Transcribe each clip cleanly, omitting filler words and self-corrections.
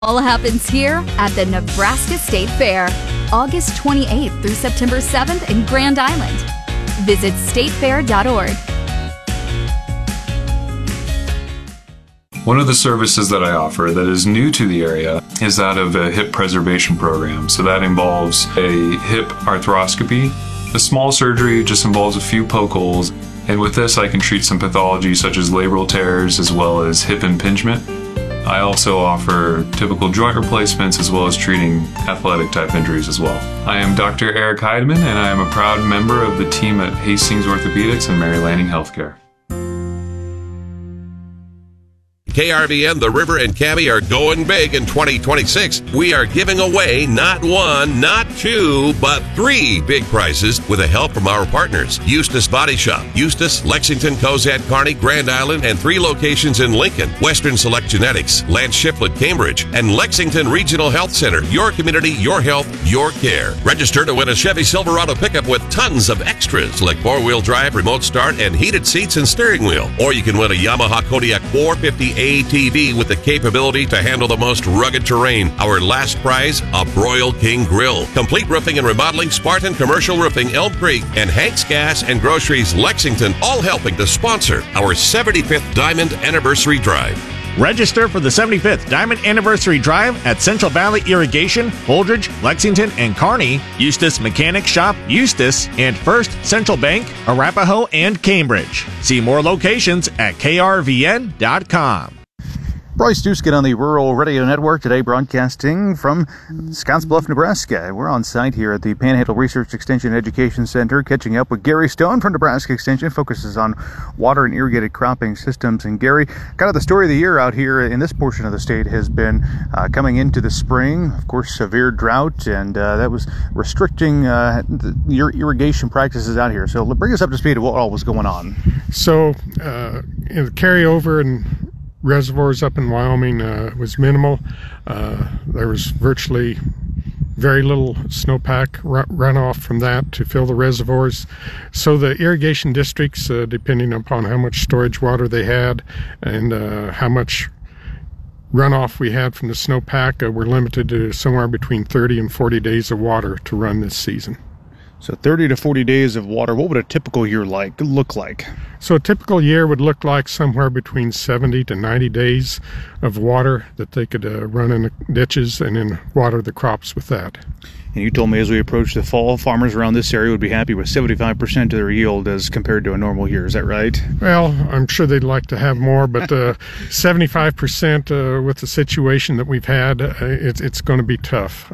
All happens here at the Nebraska State Fair, August 28th through September 7th in Grand Island. Visit statefair.org. One of the services that I offer that is new to the area is that of a hip preservation program. So that involves a hip arthroscopy. The small surgery just involves a few poke holes. And with this, I can treat some pathology such as labral tears as well as hip impingement. I also offer typical joint replacements as well as treating athletic type injuries as well. I am Dr. Eric Heidemann, and I am a proud member of the team at Hastings Orthopedics and Mary Lanning Healthcare. KRVN, The River, and Cabby are going big in 2026. We are giving away not one, not two, but 3 big prizes with the help from our partners. Eustis Body Shop, Eustis, Lexington, Cozad, Kearney, Grand Island, and 3 locations in Lincoln. Western Select Genetics, Lance Shiflett, Cambridge, and Lexington Regional Health Center. Your community, your health, your care. Register to win a Chevy Silverado pickup with tons of extras like 4-wheel drive, remote start, and heated seats and steering wheel. Or you can win a Yamaha Kodiak 450 ATV with the capability to handle the most rugged terrain. Our last prize, a Broil King Grill. Complete Roofing and Remodeling, Spartan Commercial Roofing, Elm Creek, and Hank's Gas and Groceries, Lexington, all helping to sponsor our 75th Diamond Anniversary Drive. Register for the 75th Diamond Anniversary Drive at Central Valley Irrigation, Holdridge, Lexington, and Kearney, Eustis Mechanic Shop, Eustis, and First Central Bank, Arapahoe, and Cambridge. See more locations at krvn.com. Bryce Duskin on the Rural Radio Network, today broadcasting from Scottsbluff, Nebraska. We're on site here at the Panhandle Research Extension Education Center, catching up with Gary Stone from Nebraska Extension, focuses on water and irrigated cropping systems. And Gary, kind of the story of the year out here in this portion of the state has been coming into the spring, of course, severe drought, and that was restricting your irrigation practices out here. So bring us up to speed of what all was going on. So the carryover and reservoirs up in Wyoming was minimal. There was virtually very little snowpack runoff from that to fill the reservoirs. So the irrigation districts, depending upon how much storage water they had and how much runoff we had from the snowpack, were limited to somewhere between 30 and 40 days of water to run this season. So 30 to 40 days of water. What would a typical year look like? So a typical year would look like somewhere between 70 to 90 days of water that they could run in the ditches and then water the crops with that. And you told me as we approach the fall, farmers around this area would be happy with 75% of their yield as compared to a normal year. Is that right? Well, I'm sure they'd like to have more, but 75% with the situation that we've had, it's going to be tough.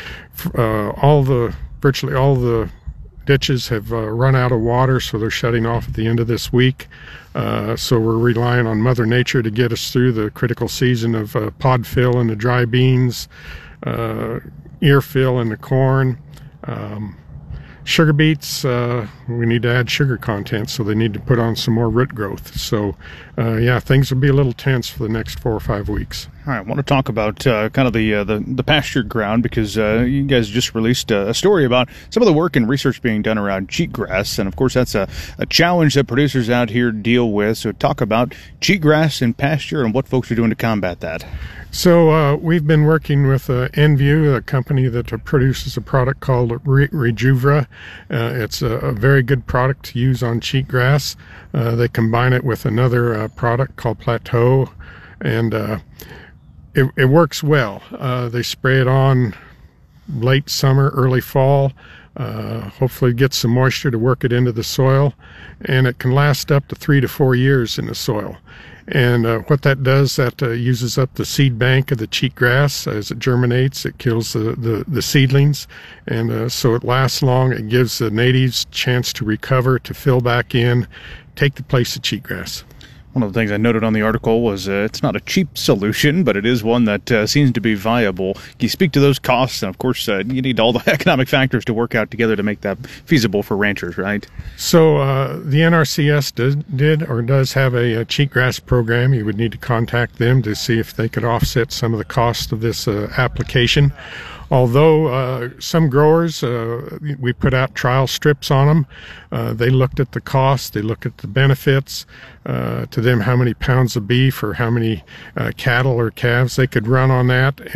Virtually all the ditches have run out of water, so they're shutting off at the end of this week. So we're relying on Mother Nature to get us through the critical season of pod fill in the dry beans, ear fill in the corn. Sugar beets, we need to add sugar content, so they need to put on some more root growth. So, things will be a little tense for the next 4 or 5 weeks. All right, I want to talk about kind of the pasture ground, because you guys just released a story about some of the work and research being done around cheatgrass, and of course that's a challenge that producers out here deal with. So talk about cheatgrass in pasture and what folks are doing to combat that. So we've been working with Enview, a company that produces a product called Rejuvra. It's a very good product to use on cheatgrass. They combine it with another product called Plateau, and it works well. They spray it on late summer, early fall. Hopefully get some moisture to work it into the soil, and it can last up to 3 to 4 years in the soil. And what that does, that uses up the seed bank of the cheatgrass. As it germinates, it kills the seedlings, and so it lasts long. It gives the natives a chance to recover, to fill back in, take the place of cheatgrass. One of the things I noted on the article was it's not a cheap solution, but it is one that seems to be viable. Can you speak to those costs? And, of course, you need all the economic factors to work out together to make that feasible for ranchers, right? So the NRCS does have a cheatgrass program. You would need to contact them to see if they could offset some of the cost of this application. although some growers, we put out trial strips on them. They looked at the cost, they looked at the benefits, to them how many pounds of beef or how many cattle or calves they could run on that.